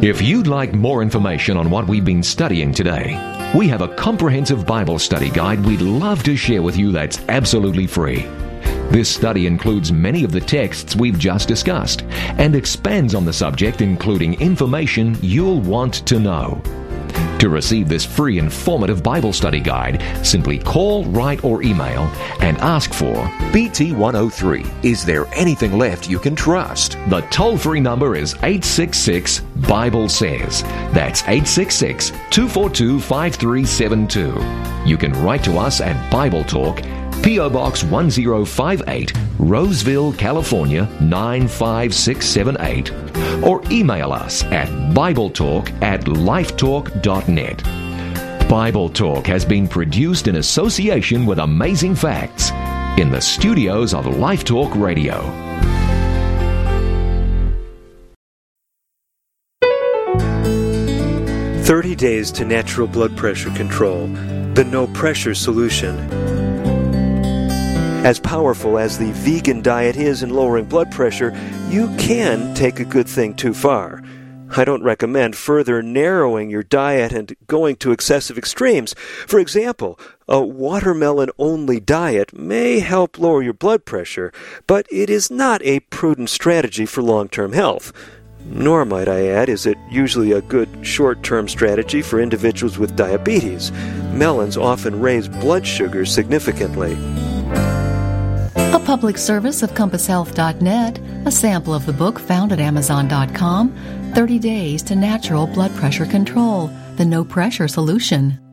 If you'd like more information on what we've been studying today, we have a comprehensive Bible study guide we'd love to share with you that's absolutely free. This study includes many of the texts we've just discussed and expands on the subject, including information you'll want to know. To receive this free informative Bible study guide, simply call, write, or email and ask for BT103. Is there anything left you can trust? The toll-free number is 866-BIBLE-SAYS. That's 866-242-5372. You can write to us at Bible Talk, P.O. Box 1058, Roseville, California 95678, or email us at BibleTalk@lifetalk.net. Bible Talk has been produced in association with Amazing Facts in the studios of Life Talk Radio. "30 Days to Natural Blood Pressure Control, the No Pressure Solution." As powerful as the vegan diet is in lowering blood pressure, you can take a good thing too far. I don't recommend further narrowing your diet and going to excessive extremes. For example, a watermelon-only diet may help lower your blood pressure, but it is not a prudent strategy for long-term health. Nor, might I add, is it usually a good short-term strategy for individuals with diabetes. Melons often raise blood sugar significantly. A public service of CompassHealth.net, a sample of the book found at Amazon.com, 30 Days to Natural Blood Pressure Control, the No Pressure Solution.